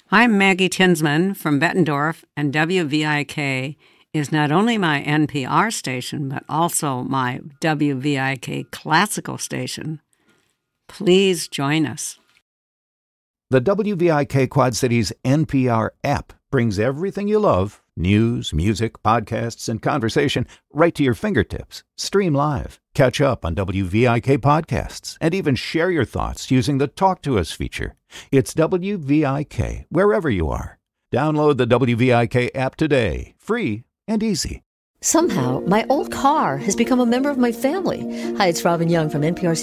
I'm Maggie Tinsman from Bettendorf, and WVIK is not only my NPR station, but also my WVIK classical station. Please join us. The WVIK Quad Cities NPR app brings everything you love, news, music, podcasts, and conversation, right to your fingertips. Stream live, catch up on WVIK podcasts, and even share your thoughts using the Talk to Us feature. It's WVIK wherever you are. Download the WVIK app today, free and easy. Somehow, my old car has become a member of my family. Hi, it's Robin Young from NPR's